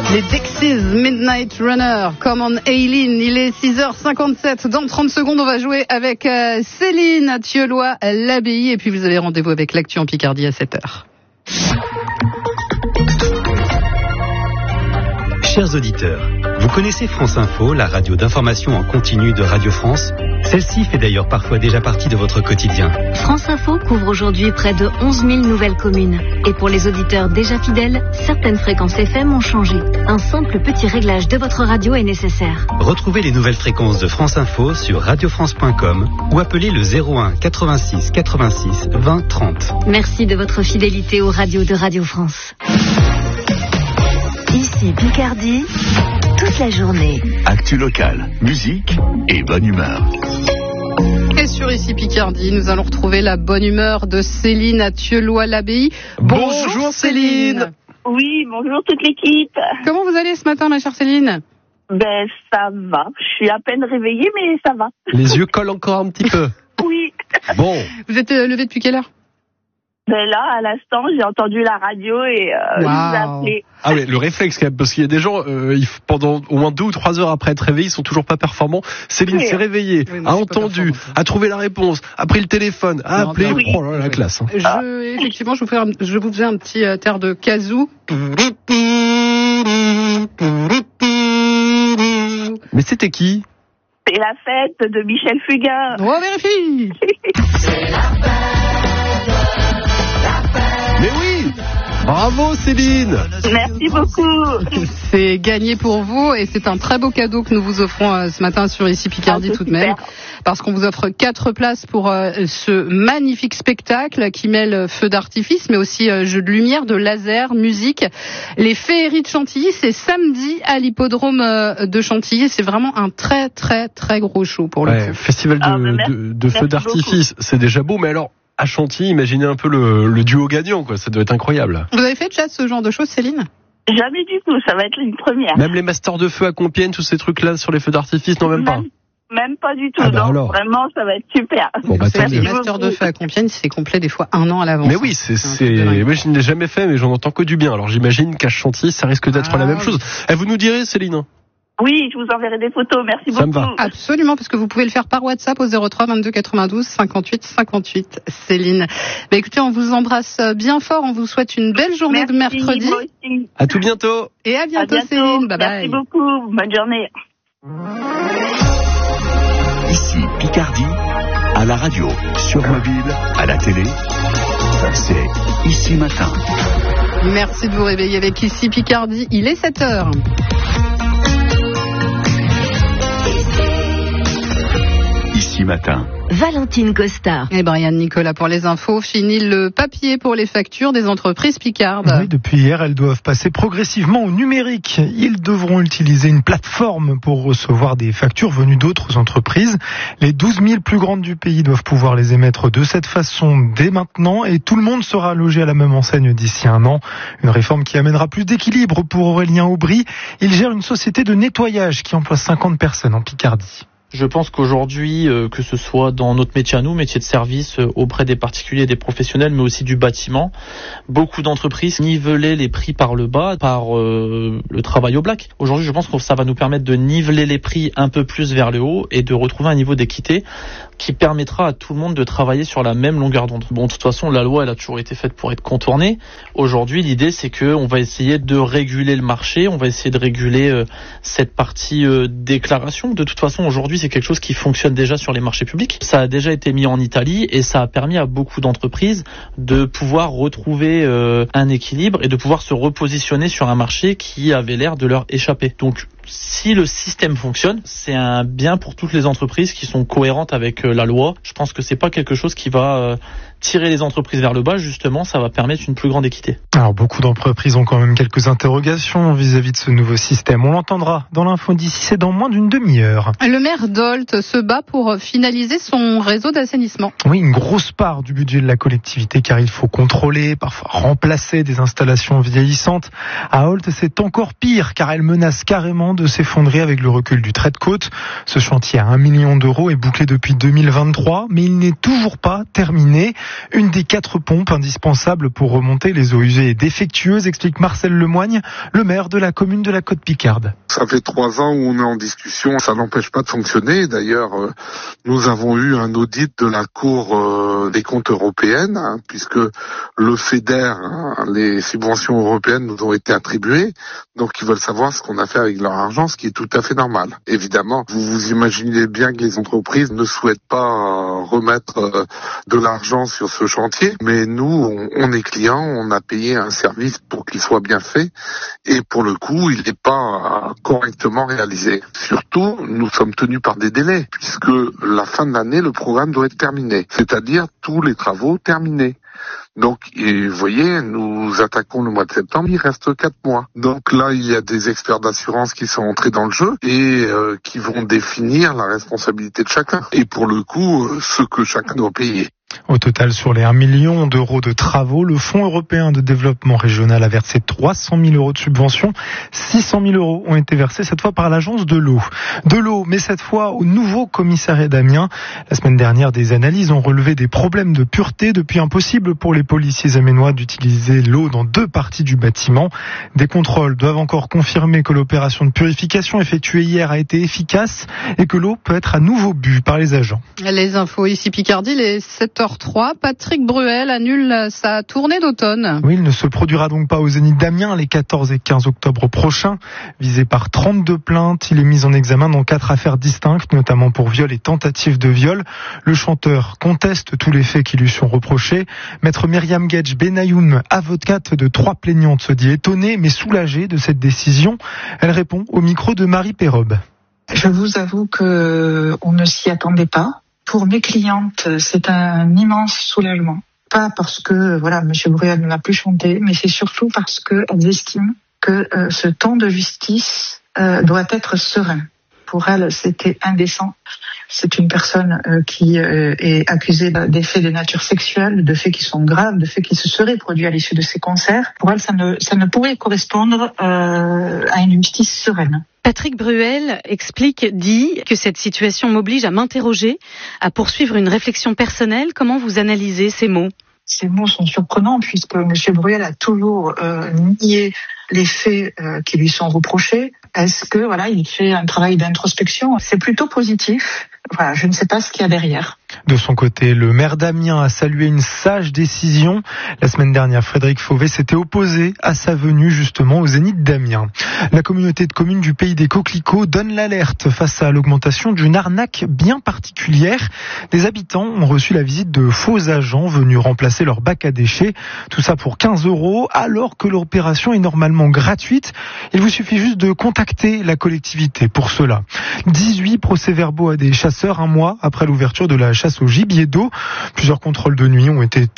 Les Dexys Midnight Runner, come on Aileen, il est 6h57, dans 30 secondes on va jouer avec Céline Thieulois-Labbaye et puis vous avez rendez-vous avec l'actu en Picardie à 7h. Chers auditeurs, vous connaissez France Info, la radio d'information en continu de Radio France? Celle-ci fait d'ailleurs parfois déjà partie de votre quotidien. France Info couvre aujourd'hui près de 11 000 nouvelles communes. Et pour les auditeurs déjà fidèles, certaines fréquences FM ont changé. Un simple petit réglage de votre radio est nécessaire. Retrouvez les nouvelles fréquences de France Info sur radiofrance.com ou appelez le 01 86 86 20 30. Merci de votre fidélité aux radios de Radio France. Ici Picardie, toute la journée. Actu locale, musique et bonne humeur. Et sur Ici Picardie, nous allons retrouver la bonne humeur de Céline Thieulois-Labbaye. Bonjour Céline. Oui, bonjour toute l'équipe. Comment vous allez ce matin, ma chère Céline? Ben, ça va. Je suis à peine réveillée, mais ça va. Les yeux collent encore un petit peu. Oui. Bon. Vous êtes levée depuis quelle heure? Ben là, à l'instant, j'ai entendu la radio et je vous ai appelé. Ah oui, le réflexe quand même, parce qu'il y a des gens, pendant au moins 2 ou 3 heures après être réveillés, ils sont toujours pas performants. Céline s'est réveillée, a entendu, a trouvé la réponse, a pris le téléphone, a appelé. oui. Oh là là, la classe. Hein. Effectivement, je vous faisais un petit air de kazoo. Mais c'était qui? C'est la fête de Michel Fugain. On vérifie. Mais oui! Bravo Céline! Merci beaucoup. C'est gagné pour vous et c'est un très beau cadeau que nous vous offrons ce matin sur Ici Picardie tout de même. Parce qu'on vous offre 4 places pour ce magnifique spectacle qui mêle feu d'artifice mais aussi jeux de lumière, de laser, musique. Les féeries de Chantilly, c'est samedi à l'hippodrome de Chantilly. C'est vraiment un très très très gros show pour le coup. Festival de feu d'artifice, c'est déjà beau, mais alors à Chantilly, imaginez un peu le duo gagnant, quoi. Ça doit être incroyable. Vous avez fait déjà ce genre de choses, Céline? Jamais du tout, ça va être une première. Même les masters de feu à Compiègne, tous ces trucs-là sur les feux d'artifice, non, même pas. Même pas du tout, Ah bah non. alors. Vraiment, ça va être super. Bon, bah, Les masters de feu à Compiègne, c'est complet des fois 1 an à l'avance. Mais oui, moi je ne l'ai jamais fait, mais j'en entends que du bien. Alors j'imagine qu'à Chantilly, ça risque d'être la même chose. Vous nous direz, Céline? Oui, je vous enverrai des photos, merci Ça beaucoup. me va. Absolument, parce que vous pouvez le faire par WhatsApp au 03 22 92 58 58, Céline. Bah, écoutez, on vous embrasse bien fort, on vous souhaite une belle journée de mercredi. Moi aussi. À tout bientôt. Et à bientôt, Céline. Bye bye. Merci beaucoup, bonne journée. Ici Picardie, à la radio, sur mobile, à la télé. C'est Ici Matin. Merci de vous réveiller avec Ici Picardie. Il est 7h. Ici Matin. Valentine Costa. Et Brian Nicolas pour les infos. Fini le papier pour les factures des entreprises picardes. Oui, depuis hier, elles doivent passer progressivement au numérique. Ils devront utiliser une plateforme pour recevoir des factures venues d'autres entreprises. Les 12 000 plus grandes du pays doivent pouvoir les émettre de cette façon dès maintenant et tout le monde sera logé à la même enseigne d'ici 1 an. Une réforme qui amènera plus d'équilibre pour Aurélien Aubry. Il gère une société de nettoyage qui emploie 50 personnes en Picardie. Je pense qu'aujourd'hui, que ce soit dans notre métier à nous, métier de service auprès des particuliers et des professionnels, mais aussi du bâtiment, beaucoup d'entreprises nivelaient les prix par le bas, par le travail au black. Aujourd'hui, je pense que ça va nous permettre de niveler les prix un peu plus vers le haut et de retrouver un niveau d'équité qui permettra à tout le monde de travailler sur la même longueur d'onde. Bon, de toute façon, la loi, elle a toujours été faite pour être contournée. Aujourd'hui, l'idée, c'est que on va essayer de réguler le marché, on va essayer de réguler cette partie déclaration. De toute façon, aujourd'hui, c'est quelque chose qui fonctionne déjà sur les marchés publics. Ça a déjà été mis en Italie et ça a permis à beaucoup d'entreprises de pouvoir retrouver un équilibre et de pouvoir se repositionner sur un marché qui avait l'air de leur échapper. Donc, si le système fonctionne, c'est un bien pour toutes les entreprises qui sont cohérentes avec la loi. Je pense que c'est pas quelque chose qui va tirer les entreprises vers le bas. Justement, ça va permettre une plus grande équité. Alors, beaucoup d'entreprises ont quand même quelques interrogations vis-à-vis de ce nouveau système. On l'entendra dans l'info d'ici, c'est dans moins d'une demi-heure. Le maire d'Olt se bat pour finaliser son réseau d'assainissement. Oui, une grosse part du budget de la collectivité car il faut contrôler, parfois remplacer des installations vieillissantes. À Olt, c'est encore pire car elle menace carrément de s'effondrer avec le recul du trait de côte. Ce chantier à 1 million d'euros est bouclé depuis 2023, mais il n'est toujours pas terminé. Une des 4 pompes indispensables pour remonter les eaux usées et défectueuses, explique Marcel Lemoigne, le maire de la commune de la Côte-Picarde. Ça fait 3 ans où on est en discussion, ça n'empêche pas de fonctionner. D'ailleurs, nous avons eu un audit de la Cour des comptes européenne, puisque le FEDER, les subventions européennes nous ont été attribuées, donc ils veulent savoir ce qu'on a fait avec leur argent, ce qui est tout à fait normal. Évidemment, vous imaginez bien que les entreprises ne souhaitent pas remettre de l'argent sur ce chantier, mais nous, on est clients, on a payé un service pour qu'il soit bien fait, et pour le coup, il n'est pas correctement réalisé. Surtout, nous sommes tenus par des délais, puisque la fin de l'année, le programme doit être terminé, c'est-à-dire tous les travaux terminés. Donc, vous voyez, nous attaquons le mois de septembre, il reste 4 mois. Donc là, il y a des experts d'assurance qui sont entrés dans le jeu et qui vont définir la responsabilité de chacun. Et pour le coup, ce que chacun doit payer. Au total, sur les 1 million d'euros de travaux, le Fonds européen de développement régional a versé 300 000 euros de subventions. 600 000 euros ont été versés cette fois par l'agence de l'eau. De l'eau, mais cette fois au nouveau commissariat d'Amiens. La semaine dernière, des analyses ont relevé des problèmes de pureté, depuis impossible pour les policiers amiénois d'utiliser l'eau dans 2 parties du bâtiment. Des contrôles doivent encore confirmer que l'opération de purification effectuée hier a été efficace et que l'eau peut être à nouveau bue par les agents. Les infos ici Picardie, les 7h03. Patrick Bruel annule sa tournée d'automne. Oui, il ne se produira donc pas au Zénith d'Amiens les 14 et 15 octobre prochains. Visé par 32 plaintes, il est mis en examen dans 4 affaires distinctes, notamment pour viol et tentative de viol. Le chanteur conteste tous les faits qui lui sont reprochés. Maître Myriam Gedj Benayoun, avocate de 3 plaignantes, se dit étonnée mais soulagée de cette décision. Elle répond au micro de Marie Perrobe. Je vous avoue qu'on ne s'y attendait pas. Pour mes clientes, c'est un immense soulagement. Pas parce que Monsieur Bruel ne m'a plus chanté, mais c'est surtout parce qu'elles estiment que ce temps de justice doit être serein. Pour elles, c'était indécent. C'est une personne qui est accusée des faits de nature sexuelle, de faits qui sont graves, de faits qui se seraient produits à l'issue de ces concerts. Pour elles, ça ne pourrait correspondre à une justice sereine. Patrick Bruel dit que cette situation m'oblige à m'interroger, à poursuivre une réflexion personnelle. Comment vous analysez ces mots ? Ces mots sont surprenants puisque M. Bruel a toujours nié les faits qui lui sont reprochés. Est-ce que il fait un travail d'introspection ? C'est plutôt positif. Je ne sais pas ce qu'il y a derrière. De son côté, le maire d'Amiens a salué une sage décision. La semaine dernière, Frédéric Fauvet s'était opposé à sa venue justement au Zénith d'Amiens. La communauté de communes du Pays des Coquelicots donne l'alerte face à l'augmentation d'une arnaque bien particulière. Des habitants ont reçu la visite de faux agents venus remplacer leur bac à déchets. Tout ça pour 15 € alors que l'opération est normalement gratuite. Il vous suffit juste de contacter la collectivité pour cela. 18 procès-verbaux à des chasseurs un mois après l'ouverture de la chasse au gibier d'eau. Plusieurs contrôles de nuit ont été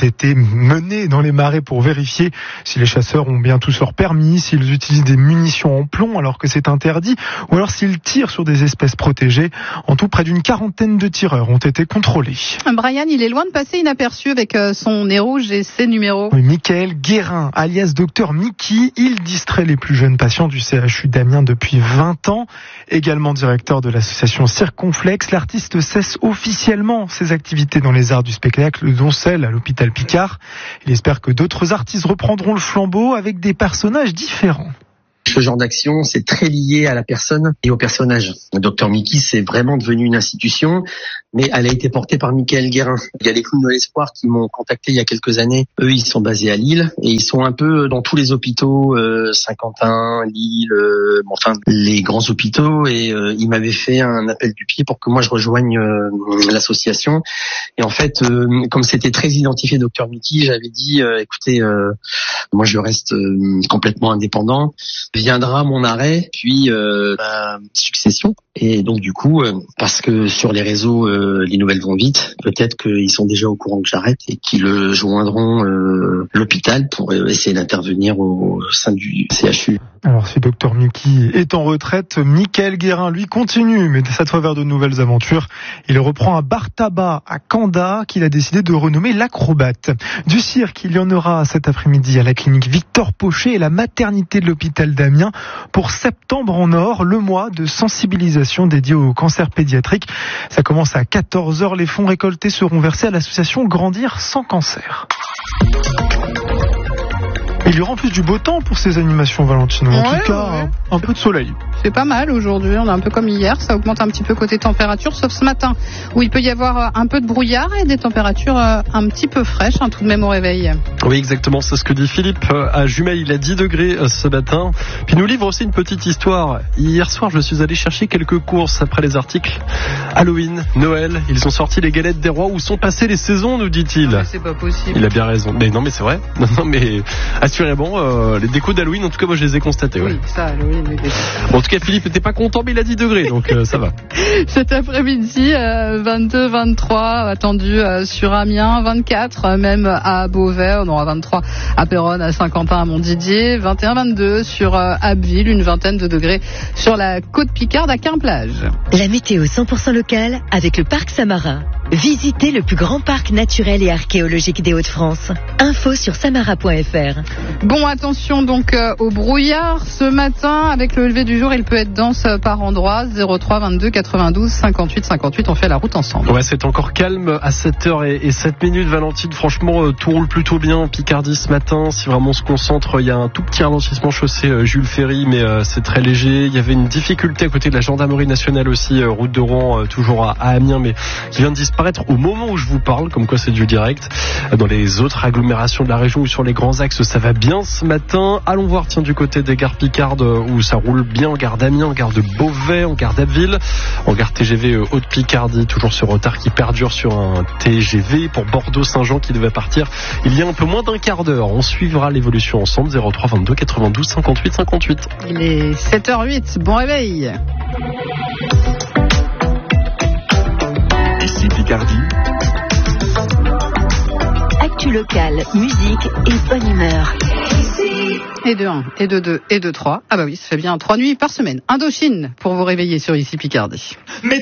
menés dans les marais pour vérifier si les chasseurs ont bien tous leur permis, s'ils utilisent des munitions en plomb alors que c'est interdit, ou alors s'ils tirent sur des espèces protégées. En tout, près d'une 40aine de tireurs ont été contrôlés. Brian, il est loin de passer inaperçu avec son nez rouge et ses numéros. Oui, Michael Guérin, alias Dr Mickey, il distrait les plus jeunes patients du CHU d'Amiens depuis 20 ans. Également directeur de l'association Circonflexe, l'artiste cesse officiellement ses activités dans les arts du spectacle, dont celle à l'hôpital Picard. Il espère que d'autres artistes reprendront le flambeau avec des personnages différents. Ce genre d'action, c'est très lié à la personne et au personnage. Le Dr Mickey, c'est vraiment devenu une institution, mais elle a été portée par Michael Guérin. Il y a les clowns de l'espoir qui m'ont contacté il y a quelques années. Eux, ils sont basés à Lille et ils sont un peu dans tous les hôpitaux, Saint-Quentin, Lille, les grands hôpitaux. Et ils m'avaient fait un appel du pied pour que moi je rejoigne l'association. Et en fait, comme c'était très identifié Dr Mickey, j'avais dit, écoutez, moi je reste complètement indépendant. Viendra mon arrêt, puis la succession. Et donc du coup, parce que sur les réseaux, les nouvelles vont vite, peut-être qu'ils sont déjà au courant que j'arrête et qu'ils joindront l'hôpital pour essayer d'intervenir au sein du CHU. Alors si Dr Mickey est en retraite, Michael Guérin, lui, continue, mais cette fois vers de nouvelles aventures. Il reprend un bar tabac à Canda qu'il a décidé de renommer l'Acrobate. Du cirque, il y en aura cet après-midi à la clinique Victor Pochet et la maternité de l'hôpital d'Amiens. Amiens pour Septembre en Or, le mois de sensibilisation dédié au cancer pédiatrique. Ça commence à 14h. Les fonds récoltés seront versés à l'association Grandir sans cancer. Il y aura en plus du beau temps pour ces animations, Valentino. En tout cas, un peu de soleil. C'est pas mal aujourd'hui, on est un peu comme hier, ça augmente un petit peu côté température, sauf ce matin où il peut y avoir un peu de brouillard et des températures un petit peu fraîches, tout de même au réveil. Oui, exactement, c'est ce que dit Philippe. À Jumelles, il a 10 degrés ce matin. Puis il nous livre aussi une petite histoire. Hier soir, je suis allé chercher quelques courses après les articles Halloween, Noël. Ils ont sorti les galettes des rois. Où sont passées les saisons, nous dit-il. Mais c'est pas possible. Il a bien raison. Mais non, mais c'est vrai. Non, mais assurément, les décos d'Halloween, en tout cas, moi je les ai constatés. Oui, ça, Halloween. Bon, en tout cas, Philippe n'était pas content, mais il a 10 degrés, donc ça va. Cet après-midi, 22, 23 attendu sur Amiens, 24 même à Beauvais, on aura 23 à Péronne, à Saint-Quentin, à Montdidier, 21, 22 sur Abbeville, une vingtaine de degrés sur la côte Picarde à Quimplage. La météo 100% locale avec le parc Samara. Visitez le plus grand parc naturel et archéologique des Hauts-de-France. Info sur samara.fr. Bon, attention donc au brouillard ce matin. Avec le lever du jour, il peut être dense par endroits. 03 22 92 58 58. On fait la route ensemble. Ouais, c'est encore calme à 7h07, Valentine. Franchement, tout roule plutôt bien en Picardie ce matin. Si vraiment on se concentre, il y a un tout petit ralentissement chaussée Jules Ferry, mais c'est très léger. Il y avait une difficulté à côté de la gendarmerie nationale aussi, route de Rouen, toujours à Amiens, mais qui vient de disparaître au moment où je vous parle, comme quoi c'est du direct. Dans les autres agglomérations de la région ou sur les grands axes, ça va bien ce matin. Allons voir, tiens, du côté des gares Picardes où ça roule bien, en gare d'Amiens, en gare de Beauvais, en gare d'Abbeville, en gare TGV Haute-Picardie, toujours ce retard qui perdure sur un TGV pour Bordeaux-Saint-Jean qui devait partir il y a un peu moins d'un quart d'heure. On suivra l'évolution ensemble. 03 22 92 58 58. Il est 7h08, bon réveil. Ici Picardie. Actu locale, musique et bonne humeur. Et de 1, et de 2, et de 3. Ah bah oui, ça fait bien 3 nuits par semaine. Indochine pour vous réveiller sur Ici Picardie.